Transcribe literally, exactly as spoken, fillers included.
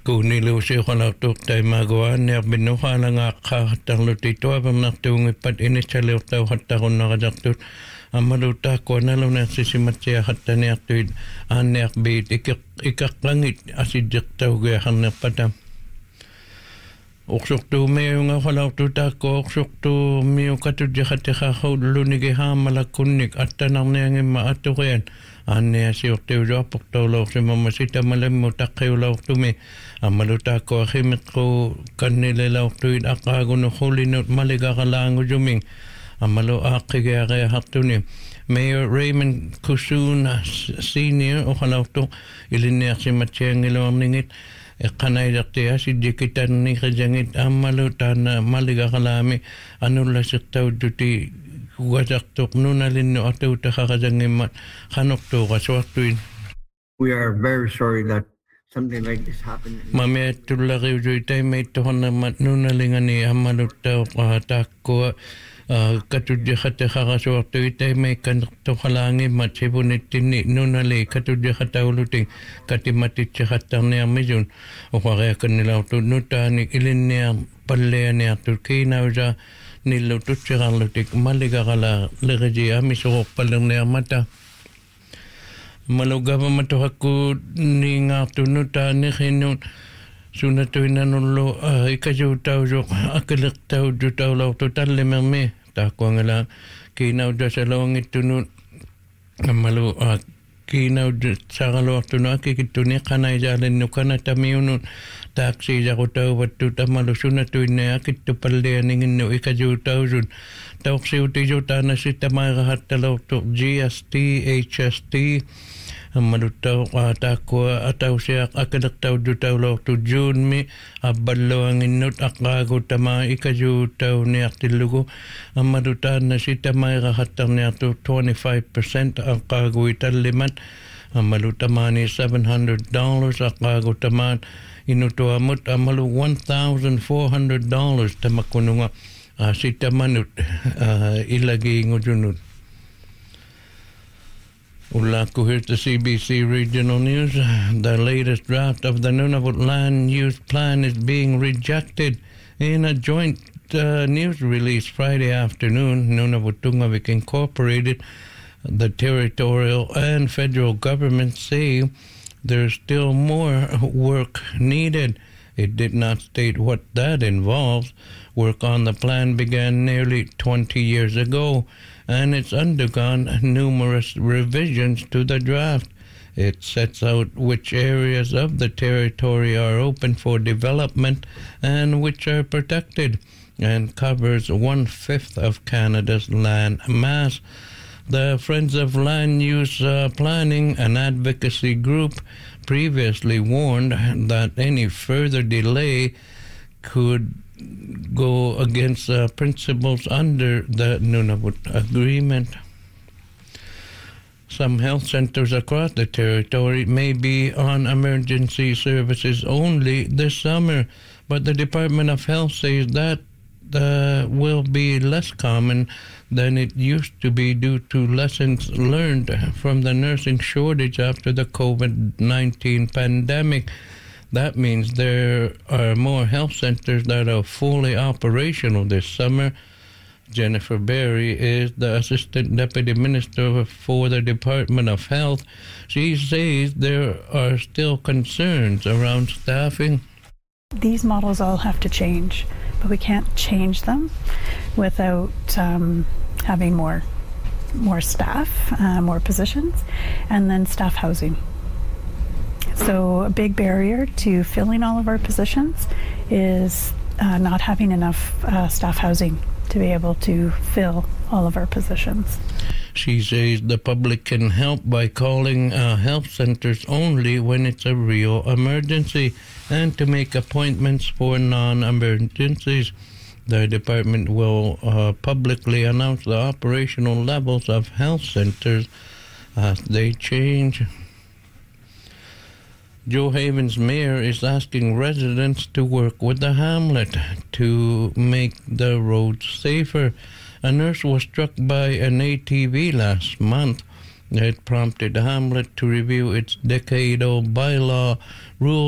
Kuunilu si xalaqtuq taimaaguaan niarbinuqaalanga qaartarlutituavernertuungipat initsaliurtau hattaqunneraqartut аммалутааккуаналунеерсисиматсиахаттаниартуит аанниарбиит икеқ икаққангит асиддертаугиахарнерпата орсортуумиунга халаартутаакку орсортуумиукатутjaqattiqaarruulunigi haammalakkunnik attanarniangimma attorian аанниасиортиулуарпортаулоорсимамма ситамаламму таққиулаортуми аммалутаакку ахимеққу каннилелаортуит ақаагунухулинут малигаралаангужумин Amalu Akigare Hatuni. Mayor Raymond Kusun Senior Ohalauto Ilinia Simachangelo Ningit Kanaidatia Sidikitan Nikajangit Amalu Tana Maligaralami Anula Sitau Duty Wazaktok Nunalino Atuta Harazangimat Hanokto Raswatuin. We are very sorry that something like this happened. Mame Tulari Jutai made to Honamat Nunalingani Amaluta Pahatako. Katudjaqattiqarasuartuitai maikannertuqalaangi matsibunittini nunali katudjaqatauluting katimatitsiqattarniarmisun uqariakannilaurtu nutaani ilinniar pallianiartut kiinausa nillututsiqarlutik maligarala leriji amisuqorpallerniarmata malugavamatuhakku niingaartu nutaani qinnut sunatuinanullu ikasuutausuq akaleqtaujutaulautu tallimermi taakkuangala kiinaudasaloongittunut ammalu kiinaudsaraluartunu akikittuni qanaisaalennu tamiunut taaksiisaqutauvattut ammalu sunatuinne akittupallianinginnu ikasuutausun tauqsiutisutaanasittamairahattalortu G S T H S T Amaluttau qaatakua atausiaq akaleqtaujutaulortu juunmi abballuanginnut aqaagutama ikasuutauniartillugu ammalutaanna sitamairahattarniartu twenty-five percent aqaaguitallimat ammalutamaani seven hundred dollars aqaagutamaan inutuamut ammalu one thousand four hundred dollars tamakkununga sitamanut ilagiingujunut. Ulaku, here's the C B C Regional News. The latest draft of the Nunavut Land Use Plan is being rejected. In a joint uh, news release Friday afternoon, Nunavut Tungavik Incorporated, the territorial and federal governments say there's still more work needed. It did not state what that involves. Work on the plan began nearly twenty years ago, and it's undergone numerous revisions to the draft. It sets out which areas of the territory are open for development and which are protected, and covers one-fifth of Canada's land mass. The Friends of Land Use uh, Planning, an advocacy group, previously warned that any further delay could go against uh, principles under the Nunavut Agreement. Some health centers across the territory may be on emergency services only this summer, but the Department of Health says that uh, will be less common than it used to be due to lessons learned from the nursing shortage after the COVID nineteen pandemic. That means there are more health centers that are fully operational this summer. Jennifer Berry is the Assistant Deputy Minister for the Department of Health. She says there are still concerns around staffing. These models all have to change, but we can't change them without um, having more, more staff, uh, more positions, and then staff housing. So a big barrier to filling all of our positions is uh, not having enough uh, staff housing to be able to fill all of our positions. She says the public can help by calling uh, health centers only when it's a real emergency and to make appointments for non-emergencies. The department will uh, publicly announce the operational levels of health centers as they change. Joe Haven's mayor is asking residents to work with the hamlet to make the roads safer. A nurse was struck by an A T V last month. It prompted the hamlet to review its decade-old bylaw rule